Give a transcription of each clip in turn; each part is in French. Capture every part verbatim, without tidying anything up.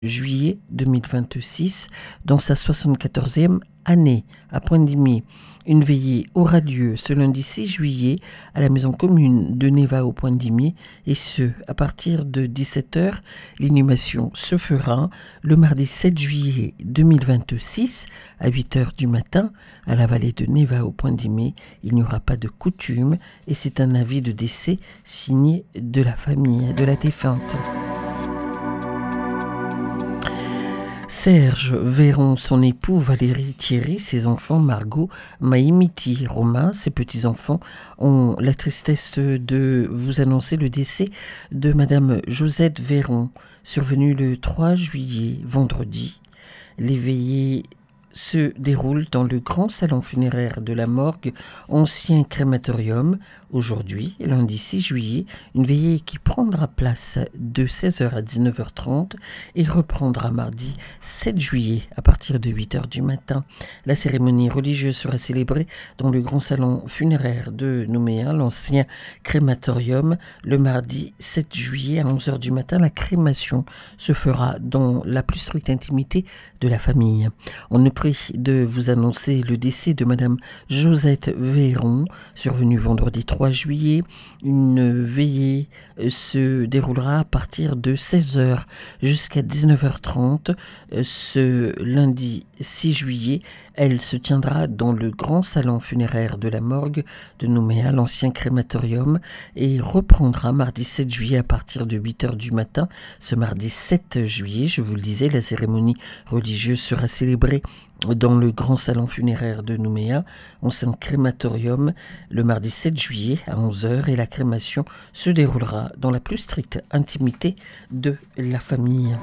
juillet deux mille vingt-six, dans sa soixante-quatorzième année, à Poindimier. Une veillée aura lieu ce lundi six juillet à la maison commune de Neva au Poindimier, et ce, à partir de dix-sept heures. L'inhumation se fera le mardi sept juillet deux mille vingt-six à huit heures du matin à la vallée de Neva au Poindimier. Il n'y aura pas de coutume et c'est un avis de décès signé de la famille de la défunte. Serge Véron, son époux Valérie Thierry, ses enfants Margot, Maïmiti, Romain, ses petits-enfants ont la tristesse de vous annoncer le décès de Madame Josette Véron, survenue le trois juillet, vendredi. Les veillées se déroulent dans le grand salon funéraire de la morgue, ancien crématorium. Aujourd'hui, lundi six juillet, une veillée qui prendra place de seize heures à dix-neuf heures trente et reprendra mardi sept juillet à partir de huit heures du matin. La cérémonie religieuse sera célébrée dans le grand salon funéraire de Nouméa, l'ancien crématorium, le mardi sept juillet à onze heures du matin. La crémation se fera dans la plus stricte intimité de la famille. On nous prie de vous annoncer le décès de Madame Josette Véron, survenue vendredi trois juillet. Une veillée se déroulera à partir de seize heures jusqu'à dix-neuf heures trente. Ce lundi six juillet, elle se tiendra dans le grand salon funéraire de la morgue de Nouméa, l'ancien crématorium, et reprendra mardi sept juillet à partir de huit heures du matin. Ce mardi sept juillet, je vous le disais, la cérémonie religieuse sera célébrée dans le grand salon funéraire de Nouméa, ancien crématorium, le mardi sept juillet à onze heures, et la crémation se déroulera dans la plus stricte intimité de la famille.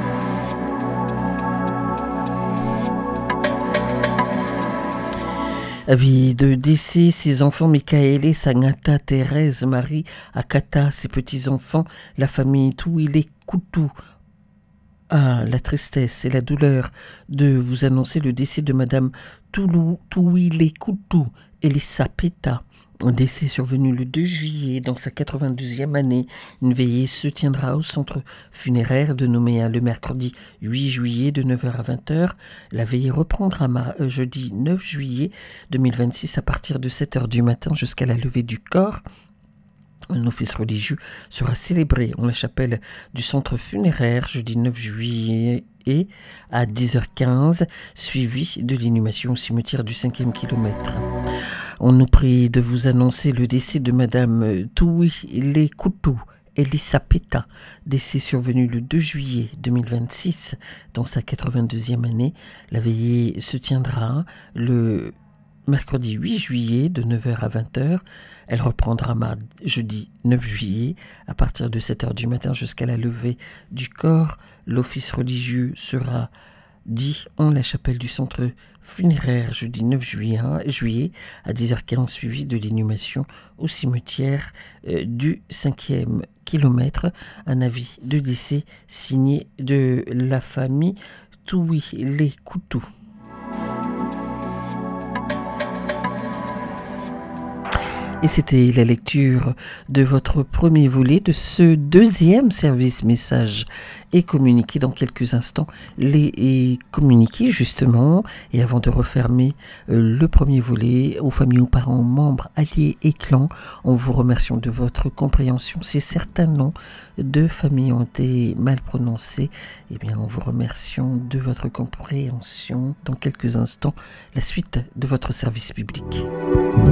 Avis de décès, ses enfants Michael, Sangata, Thérèse, Marie, Akata, ses petits-enfants, la famille Touilé Koutou. Ah, la tristesse et la douleur de vous annoncer le décès de Madame Toulou Touilé Koutou Elissa Peta. Un décès survenu le deux juillet dans sa quatre-vingt-douzième année. Une veillée se tiendra au centre funéraire de Nouméa le mercredi huit juillet de neuf heures à vingt heures. La veillée reprendra mar- euh, jeudi neuf juillet deux mille vingt-six à partir de sept heures du matin jusqu'à la levée du corps. Un office religieux sera célébré en la chapelle du centre funéraire jeudi neuf juillet et à dix heures quinze, suivi de l'inhumation au cimetière du cinquième kilomètre. On nous prie de vous annoncer le décès de Madame Touilé Koutou Elissa Peta, décès survenu le deux juillet deux mille vingt-six dans sa quatre-vingt-deuxième année. La veillée se tiendra le mercredi huit juillet de neuf heures à vingt heures. Elle reprendra mardi, jeudi neuf juillet à partir de sept heures du matin jusqu'à la levée du corps. L'office religieux sera dit en la chapelle du centre funéraire jeudi neuf juillet à dix heures quinze, suivi de l'inhumation au cimetière euh, du cinquième kilomètre. Un avis de décès signé de la famille Touilé Koutou. Et c'était la lecture de votre premier volet de ce deuxième service message et communiqué. Dans quelques instants, les communiqués justement. Et avant de refermer euh, le premier volet, aux familles, aux parents, membres, alliés et clans, en vous remerciant de votre compréhension. Si certains noms de familles ont été mal prononcés, eh bien, en vous remerciant de votre compréhension. Dans quelques instants, la suite de votre service public.